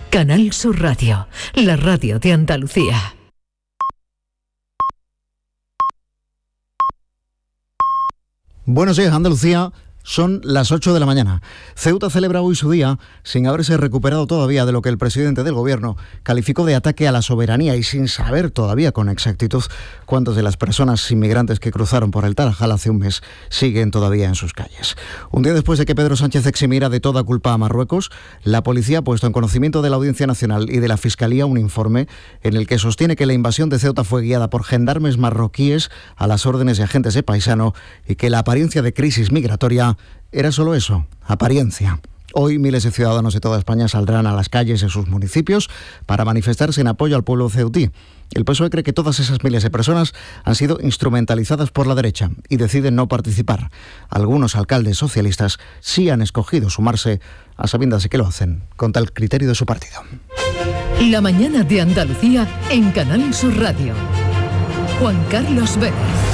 Canal Sur Radio, la radio de Andalucía. Buenos días, Andalucía. Son las 8 de la mañana. Ceuta celebra hoy su día sin haberse recuperado todavía de lo que el presidente del gobierno calificó de ataque a la soberanía y sin saber todavía con exactitud cuántas de las personas inmigrantes que cruzaron por el Tarajal hace un mes siguen todavía en sus calles. Un día después de que Pedro Sánchez eximiera de toda culpa a Marruecos, la policía ha puesto en conocimiento de la Audiencia Nacional y de la Fiscalía un informe en el que sostiene que la invasión de Ceuta fue guiada por gendarmes marroquíes a las órdenes de agentes de Paisano y que la apariencia de crisis migratoria era solo eso, apariencia. Hoy miles de ciudadanos de toda España saldrán a las calles de sus municipios para manifestarse en apoyo al pueblo ceutí. El PSOE cree que todas esas miles de personas han sido instrumentalizadas por la derecha y deciden no participar. Algunos alcaldes socialistas sí han escogido sumarse a sabiendas de que lo hacen contra el criterio de su partido. La mañana de Andalucía en Canal Sur Radio. Juan Carlos Vélez.